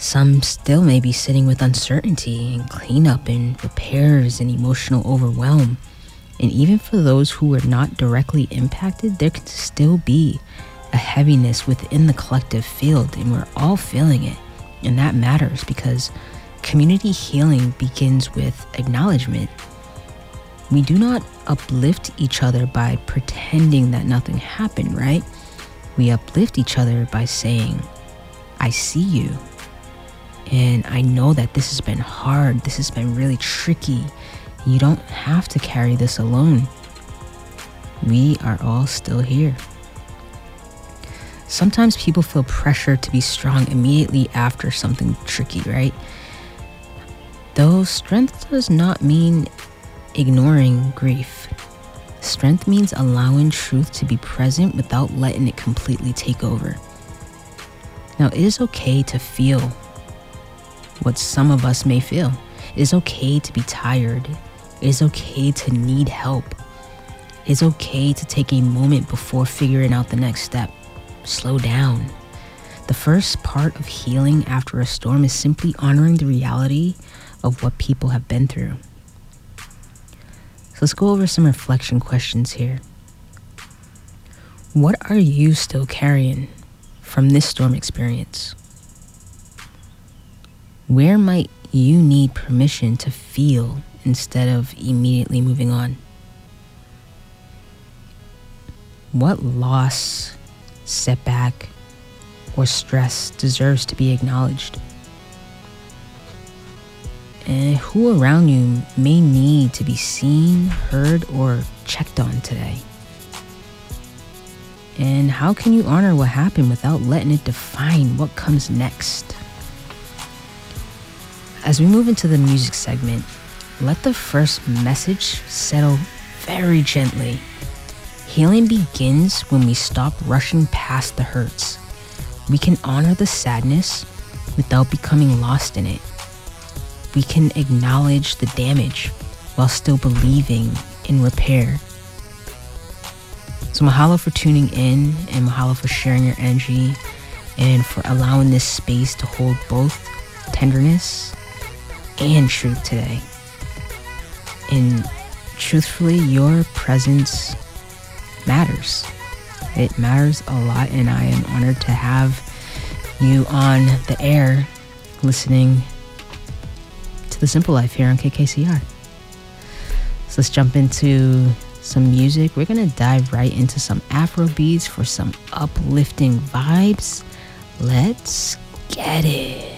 Some still may be sitting with uncertainty and cleanup and repairs and emotional overwhelm. And even for those who are not directly impacted, there can still be a heaviness within the collective field, and we're all feeling it. And that matters because community healing begins with acknowledgement. We do not uplift each other by pretending that nothing happened, right? We uplift each other by saying, I see you. And I know that this has been hard. This has been really tricky. You don't have to carry this alone. We are all still here. Sometimes people feel pressure to be strong immediately after something tricky, right? Though strength does not mean ignoring grief. Strength means allowing truth to be present without letting it completely take over. Now, it is okay to feel what some of us may feel. It is okay to be tired. It is okay to need help. It is okay to take a moment before figuring out the next step. Slow down. The first part of healing after a storm is simply honoring the reality of what people have been through. So let's go over some reflection questions here. What are you still carrying from this storm experience? Where might you need permission to feel instead of immediately moving on? What loss, setback, or stress deserves to be acknowledged? And who around you may need to be seen, heard, or checked on today? And how can you honor what happened without letting it define what comes next? As we move into the music segment, let the first message settle very gently. Healing begins when we stop rushing past the hurts. We can honor the sadness without becoming lost in it. We can acknowledge the damage while still believing in repair. So mahalo for tuning in, and mahalo for sharing your energy and for allowing this space to hold both tenderness and truth today. And truthfully, your presence matters. It matters a lot, and I am honored to have you on the air listening to The Simple Life here on KKCR. So let's jump into some music. We're gonna dive right into some Afro beats for some uplifting vibes. Let's get it.